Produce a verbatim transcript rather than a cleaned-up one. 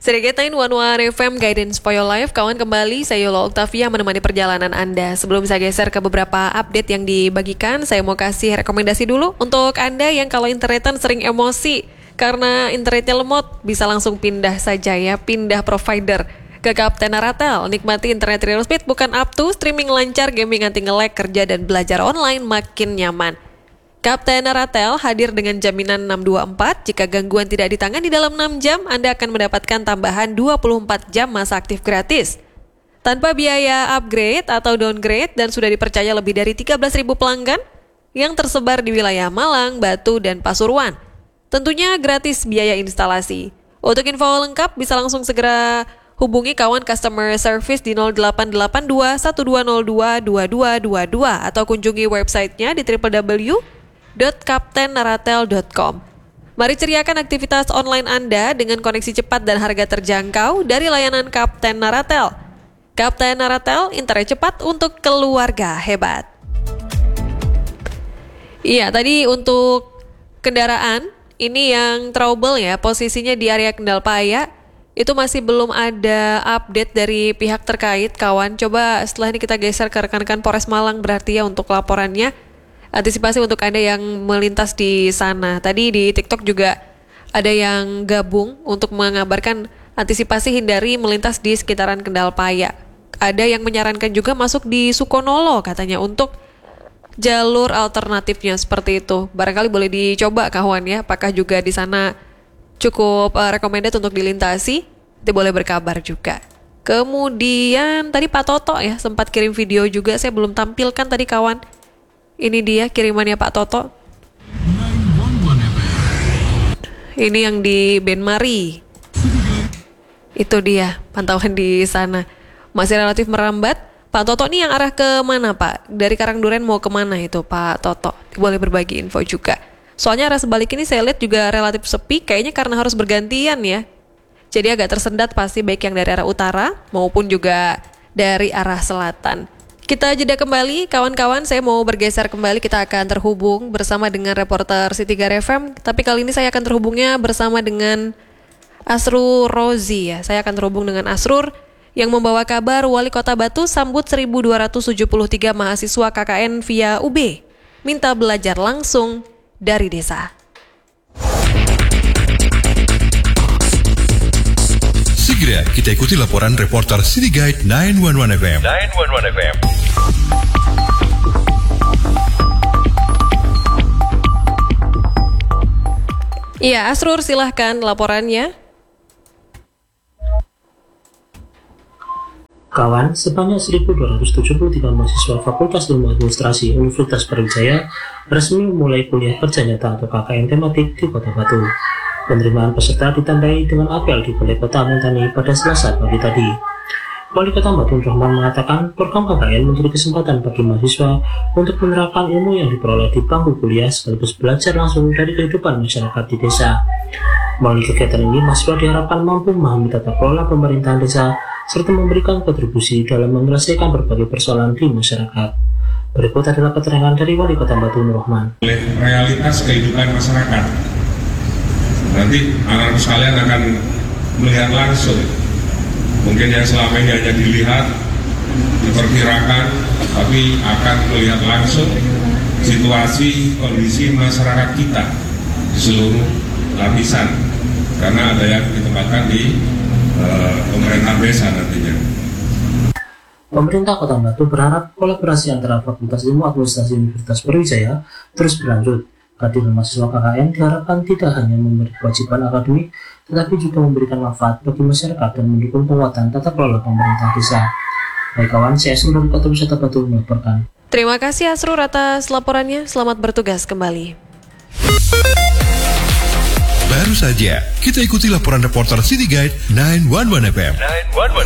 Serigala sembilan puluh satu F M Guidance for Your Life. Kawan kembali, saya Yola Octavia menemani perjalanan Anda. Sebelum saya geser ke beberapa update yang dibagikan, saya mau kasih rekomendasi dulu untuk Anda yang kalau internetan sering emosi karena internetnya lemot, bisa langsung pindah saja ya, pindah provider ke Kapten Naratel. Nikmati internet real speed bukan up to, streaming lancar, gaming anti nge-lag, kerja dan belajar online makin nyaman. Kapten Naratel hadir dengan jaminan enam dua empat. Jika gangguan tidak ditangani dalam enam jam, Anda akan mendapatkan tambahan dua puluh empat jam masa aktif gratis. Tanpa biaya upgrade atau downgrade dan sudah dipercaya lebih dari tiga belas ribu pelanggan yang tersebar di wilayah Malang, Batu, dan Pasuruan. Tentunya gratis biaya instalasi. Untuk info lengkap bisa langsung segera hubungi kawan customer service di nol delapan delapan dua satu dua nol dua dua dua dua dua atau kunjungi websitenya di w w w dot kapten naratel dot com. Mari ceriakan aktivitas online Anda dengan koneksi cepat dan harga terjangkau dari layanan Kapten Naratel. Kapten Naratel, internet cepat untuk keluarga hebat. Iya, tadi untuk kendaraan, ini yang trouble ya, posisinya di area Kendalpaya. Itu masih belum ada update dari pihak terkait, kawan. Coba setelah ini kita geser ke rekan-rekan Polres Malang berarti ya untuk laporannya. Antisipasi untuk Anda yang melintas di sana. Tadi di TikTok juga ada yang gabung untuk mengabarkan antisipasi hindari melintas di sekitaran Kendalpaya. Ada yang menyarankan juga masuk di Sukonolo katanya untuk jalur alternatifnya seperti itu. Barangkali boleh dicoba kawan ya, apakah juga di sana cukup uh, recommended untuk dilintasi. Nanti boleh berkabar juga. Kemudian tadi Pak Toto ya sempat kirim video juga, saya belum tampilkan tadi kawan. Ini dia kirimannya Pak Toto. Ini yang di Benmari. Itu dia pantauan di sana. Masih relatif merambat. Pak Toto ini yang arah ke mana Pak? Dari Karangduren mau kemana itu Pak Toto? Boleh berbagi info juga. Soalnya arah sebalik ini saya lihat juga relatif sepi. Kayaknya karena harus bergantian ya. Jadi agak tersendat pasti baik yang dari arah utara maupun juga dari arah selatan. Kita jeda kembali, kawan-kawan, saya mau bergeser kembali, kita akan terhubung bersama dengan reporter City Gar F M, tapi kali ini saya akan terhubungnya bersama dengan Asrur Rozi ya, saya akan terhubung dengan Asrur yang membawa kabar Wali Kota Batu sambut seribu dua ratus tujuh puluh tiga mahasiswa K K N via U B, minta belajar langsung dari desa. Segera kita ikuti laporan reporter City Guide sembilan satu satu F M. sembilan satu satu F M. Iya, Asrur silahkan laporannya. Kawan, sebanyak seribu dua ratus tujuh puluh tiga mahasiswa Fakultas Ilmu Administrasi Universitas Brawijaya resmi memulai kuliah kerja nyata atau K K N tematik di Kota Batu. Penerimaan peserta ditandai dengan apel di Balai Kota Mentani pada Selasa pagi tadi. Wali Kota Batu Rahman mengatakan program K K N memberi kesempatan bagi mahasiswa untuk menerapkan ilmu yang diperoleh di bangku kuliah sekaligus belajar langsung dari kehidupan masyarakat di desa. Melalui kegiatan ini, mahasiswa diharapkan mampu memahami tata kelola pemerintahan desa serta memberikan kontribusi dalam menyelesaikan berbagai persoalan di masyarakat. Berikut adalah keterangan dari Wali Kota Batu Rahman. Realitas kehidupan masyarakat. Nanti anak-anak sekalian akan melihat langsung. Mungkin yang selama ini hanya dilihat, diperkirakan, tapi akan melihat langsung situasi, kondisi masyarakat kita di seluruh lapisan. Karena ada yang ditempatkan di uh, pemerintah desa nantinya. Pemerintah Kota Batu berharap kolaborasi antara Fakultas Ilmu Administrasi Universitas Brawijaya terus berlanjut. Kehadiran mahasiswa K K N diharapkan tidak hanya memberi kewajiban akademik, tetapi juga memberikan manfaat bagi masyarakat dan mendukung penguatan tata kelola pemerintah desa. Baik kawan, saya Asrur dari Kota Wisata Batu melaporkan. Terima kasih Asrur atas laporannya, selamat bertugas kembali. Baru saja kita ikuti laporan reporter City Guide sembilan satu satu F M. sembilan satu satu